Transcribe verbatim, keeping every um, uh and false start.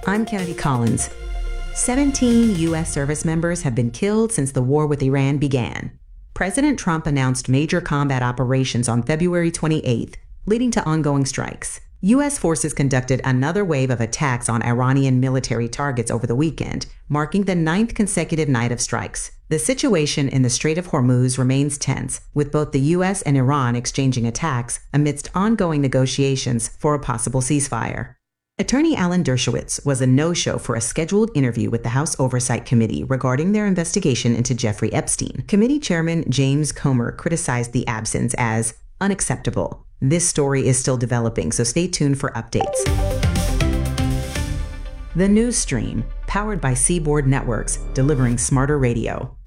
I'm Kennedy Collins. seventeen U S service members have been killed since the war with Iran began. President Trump announced major combat operations on February twenty-eighth, leading to ongoing strikes. U S forces conducted another wave of attacks on Iranian military targets over the weekend, marking the ninth consecutive night of strikes. The situation in the Strait of Hormuz remains tense, with both the U S and Iran exchanging attacks amidst ongoing negotiations for a possible ceasefire. Attorney Alan Dershowitz was a no-show for a scheduled interview with the House Oversight Committee regarding their investigation into Jeffrey Epstein. Committee Chairman James Comer criticized the absence as unacceptable. This story is still developing, so stay tuned for updates. The News Stream, powered by Seaboard Networks, delivering smarter radio.